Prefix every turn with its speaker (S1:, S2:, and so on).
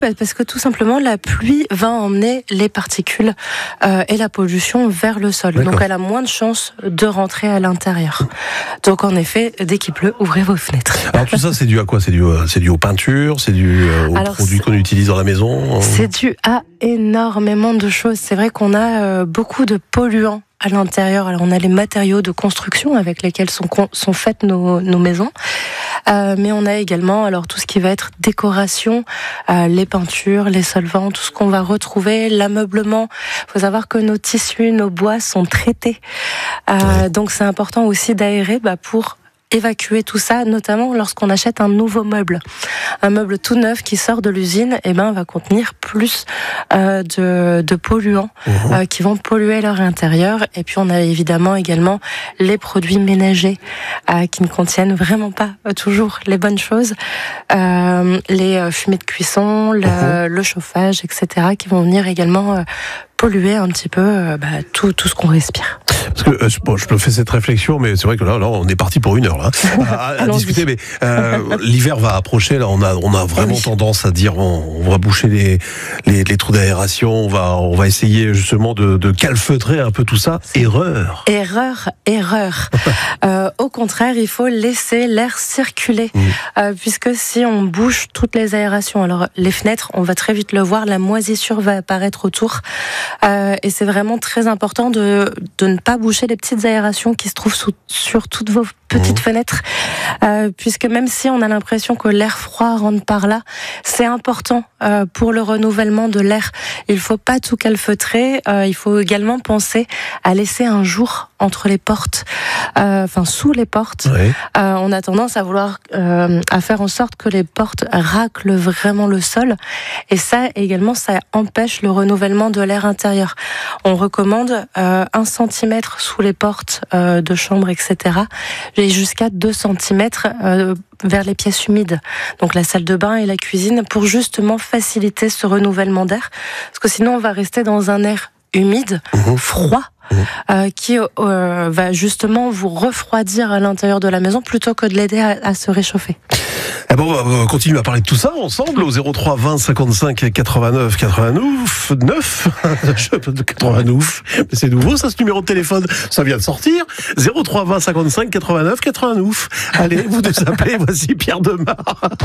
S1: Parce que tout simplement, la pluie va emmener les particules et la pollution vers le sol.
S2: D'accord.
S1: Donc elle a moins de chances de rentrer à l'intérieur. Donc en effet, dès qu'il pleut, ouvrez vos fenêtres.
S2: Alors tout ça, c'est dû à quoi? C'est dû aux peintures, c'est dû aux
S1: Alors,
S2: produits qu'on utilise dans la maison.
S1: C'est dû à énormément de choses. C'est vrai qu'on a beaucoup de polluants à l'intérieur. Alors on a les matériaux de construction avec lesquels sont faites nos maisons, mais on a également alors tout ce qui va être décoration, les peintures, les solvants, tout ce qu'on va retrouver, l'ameublement. Il faut savoir que nos tissus, nos bois sont traités, donc c'est important aussi d'aérer pour évacuer tout ça, notamment lorsqu'on achète un nouveau meuble. Un meuble tout neuf qui sort de l'usine, va contenir plus de polluants qui vont polluer leur intérieur. Et puis on a évidemment également les produits ménagers qui ne contiennent vraiment pas toujours les bonnes choses. Les fumées de cuisson, le chauffage, etc. qui vont venir également polluer un petit peu tout ce qu'on respire.
S2: Parce que je me fais cette réflexion, mais c'est vrai que là on est parti pour une heure là, à discuter. Mais l'hiver va approcher. Là, on a vraiment tendance à dire on va boucher les trous d'aération. On va essayer justement de calfeutrer un peu tout ça. Erreur.
S1: Au contraire, il faut laisser l'air circuler, puisque si on bouche toutes les aérations, alors les fenêtres, on va très vite le voir, la moisissure va apparaître autour, et c'est vraiment très important de ne pas boucher les petites aérations qui se trouvent sur toutes vos petites fenêtres, puisque même si on a l'impression que l'air froid rentre par là, c'est important pour le renouvellement de l'air. Il faut pas tout calfeutrer, il faut également penser à laisser un jour entre les portes, sous les portes.
S2: Oui.
S1: On a tendance à vouloir à faire en sorte que les portes raclent vraiment le sol, et ça également, ça empêche le renouvellement de l'air intérieur. On recommande 1 centimètre sous les portes de chambre, etc., et jusqu'à 2 centimètres vers les pièces humides, donc la salle de bain et la cuisine, pour justement faciliter ce renouvellement d'air, parce que sinon on va rester dans un air humide, froid, qui va justement vous refroidir à l'intérieur de la maison plutôt que de l'aider à se réchauffer.
S2: Eh ben, on va continuer à parler de tout ça ensemble au 03 20 55 89 89 89. C'est nouveau ça, ce numéro de téléphone, ça vient de sortir. 03 20 55 89 89. Allez, vous nous appelez, voici Pierre Demar.